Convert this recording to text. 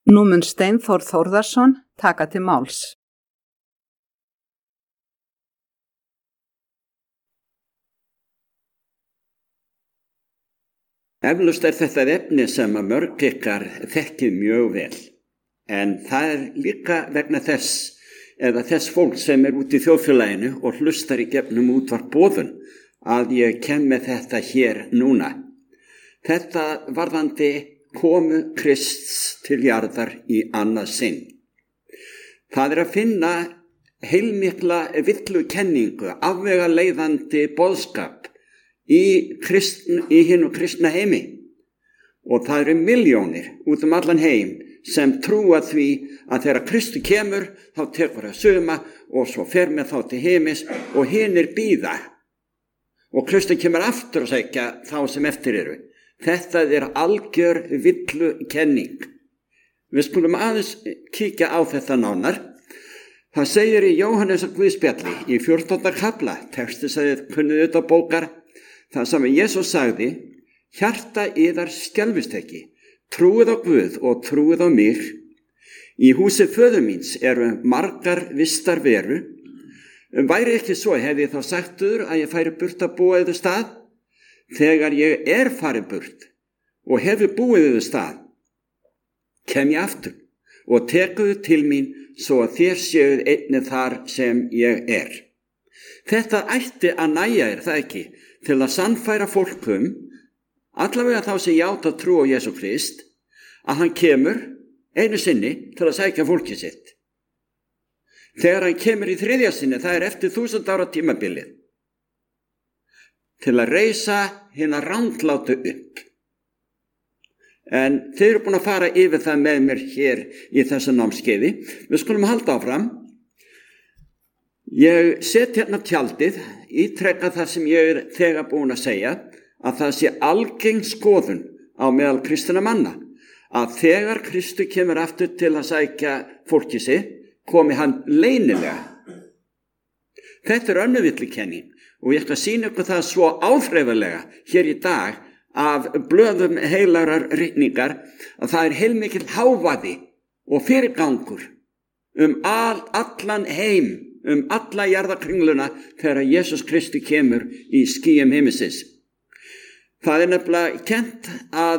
Nú mun Steinþór Þórðarson taka til máls. Eflaust þetta efni sem að mörg ykkar þekkið mjög vel, en það líka vegna þess fólk sem úti í þjóðfélaginu og hlustar í gegnum útvarp boðun að ég kem með þetta hér núna. Þetta varðandi komu Krists til jarðar í annað sinn. Það að finna heilmikla villukenningu, afvegaleiðandi boðskap í hinu kristna heimi. Og það eru milljónir út allan heim sem trúa því að þegar Kristu kemur þá tekur það suma og svo fer með þá til heimis og hinir bíða. Og Kristu kemur aftur og sækja þá sem eftir eru. Þetta algjör villukenning. Við skulum aðeins kíkja á þetta nánar. Það segir í Jóhannesar Guðspjalli í 14. kafla, texti sagði kunnið utan bókar, það sem Jesús sagði, hjarta yðar skelfist ekki, trúið á Guð og trúið á mig. Í húsi föður míns eru margar vistar veru. Væri ekki svo, hefði ég þá sagtur að ég færi burt að búa yður stað? Þegar ég farið burt og hefur búið yður stað, kem ég aftur og tekuðu til mín svo að þér séuð einnig þar sem ég er. Þetta ætti að nægja það ekki, til að sannfæra fólkum, allavega þá sem játa trú á Jesú Krist, að hann kemur einu sinni til að sækja fólkið sitt. Þegar hann kemur í 3. sinni, það eftir 1000 ára tímabilið, til að reisa hina ranglátu upp. En þeir eru búin að fara yfir það með mér hér í þessu námskeiði. Við skulum halda áfram. Ég set hérna tjaldið, ítreka það sem ég þegar búin að segja, að það sé algeng skoðun á meðal kristinna manna, að þegar Kristu kemur aftur til að sækja fólkið sitt, komi hann leynilega. Þetta önnur villukenning. Og ég ætla að sýna ykkur það svo áþreifanlega hér í dag af blöðum heilarar ritningar að það heilmikill hávaði og fyrirgangur allan heim, alla jarðarkringluna þegar Jesús Kristi kemur í skýjum himinsins. Það nefnilega kennt að